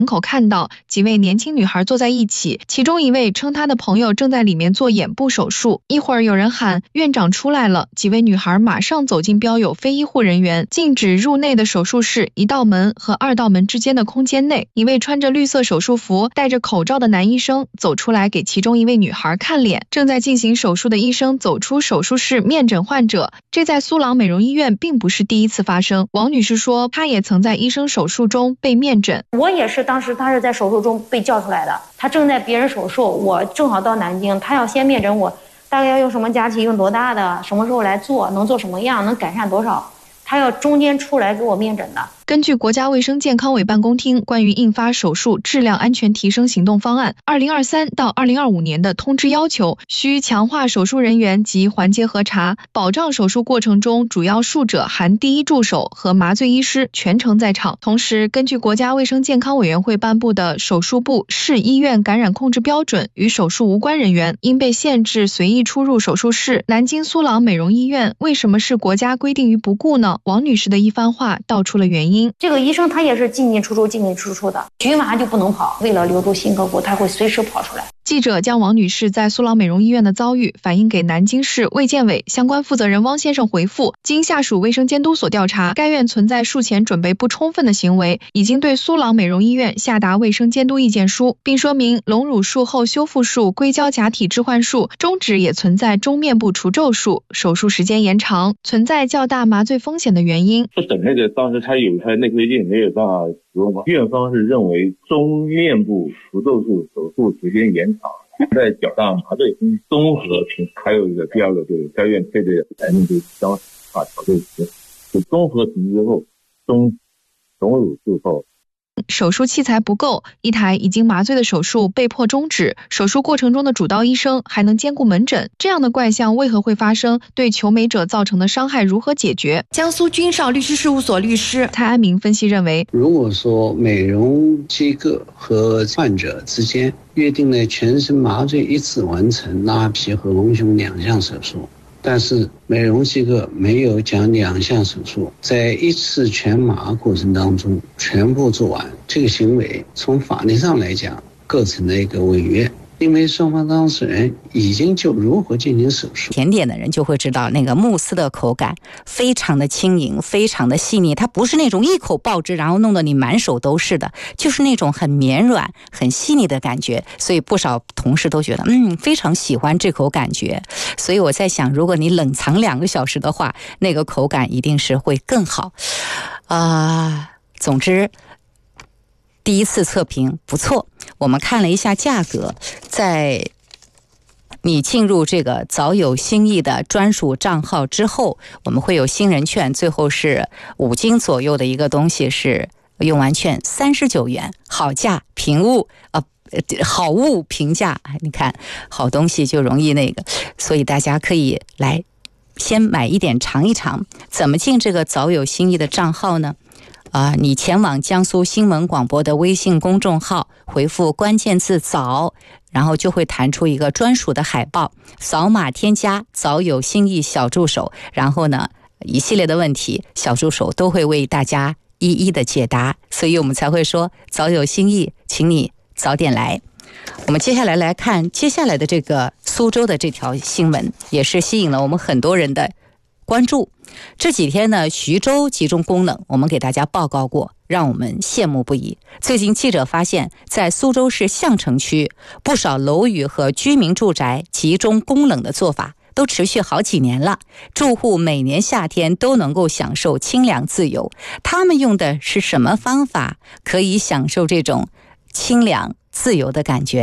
门口看到几位年轻女孩坐在一起，其中一位称她的朋友正在里面做眼部手术。一会儿有人喊院长出来了，几位女孩马上走进标有非医护人员禁止入内的手术室1道门和2道门之间的空间内，一位穿着绿色手术服戴着口罩的男医生走出来给其中一位女孩看脸。正在进行手术的医生走出手术室面诊患者，这在苏朗美容医院并不是第一次发生。王女士说，她也曾在医生手术中被面诊。 我也是，当时她是在手术中被叫出来的，她正在别人手术，我正好到南京，她要先面诊我，大概要用什么假体，用多大的，什么时候来做，能做什么样，能改善多少，她要中间出来给我面诊的。 根据国家卫生健康委办公厅关于印发手术质量安全提升行动方案2023到2025年的通知要求，需强化手术人员及环节核查，保障手术过程中主要术者含第一助手和麻醉医师全程在场。同时，根据国家卫生健康委员会颁布的手术部市医院感染控制标准，与手术无关人员应被限制随意出入手术室。南京苏朗美容医院为什么是国家规定于不顾呢？王女士的一番话道出了原因。 这个医生他也是进进出出的，群马就不能跑，为了留住新客户，他会随时跑出来。 记者将王女士在苏朗美容医院的遭遇反映给南京市卫健委相关负责人汪先生回复，经下属卫生监督所调查，该院存在术前准备不充分的行为，已经对苏朗美容医院下达卫生监督意见书，并说明隆乳术后修复术、硅胶假体置换术、中指也存在中面部除皱术，手术时间延长，存在较大麻醉风险的原因。 不等那个当时他有他内窥镜没有办法使用吗？院方是认为中面部除皱术手术时间延长，在较大麻醉综合评，还有一个第二个就是该院配备的台面就是消化调对时，就综合评估之后，隆乳术后手术器材不够，一台已经麻醉的手术被迫终止，手术过程中的主刀医生还能兼顾门诊，这样的怪象为何会发生？对求美者造成的伤害如何解决？江苏君少律师事务所律师蔡安明分析认为， 如果说美容机构和患者之间约定了全身麻醉一次完成拉皮和隆胸2项手术，但是美容机构没有将2项手术在一次全麻过程当中全部做完，这个行为从法律上来讲构成了一个违约，因为双方当事人已经就如何进行手术。 甜点的人就会知道，那个慕斯的口感非常的轻盈，非常的细腻，它不是那种一口爆汁然后弄得你满手都是的，就是那种很绵软很细腻的感觉，所以不少同事都觉得非常喜欢这口感觉。所以我在想，如果你冷藏2个小时的话，那个口感一定是会更好总之第一次测评不错。我们看了一下价格，在你进入这个早有新意的专属账号之后，我们会有新人券，最后是5斤左右的一个东西，是用完券39元，好价评物好物评价，你看好东西就容易那个，所以大家可以来先买一点尝一尝。怎么进这个早有新意的账号呢？你前往江苏新闻广播的微信公众号，回复关键字早，然后就会弹出一个专属的海报，扫码添加早有新意小助手，然后呢一系列的问题小助手都会为大家一一的解答，所以我们才会说早有新意，请你早点来。我们接下来来看接下来的这个苏州的这条新闻，也是吸引了我们很多人的关注。这几天呢，徐州集中供冷，我们给大家报告过，让我们羡慕不已。最近记者发现，在苏州市相城区，不少楼宇和居民住宅集中供冷的做法都持续好几年了，住户每年夏天都能够享受清凉自由。他们用的是什么方法可以享受这种清凉自由的感觉？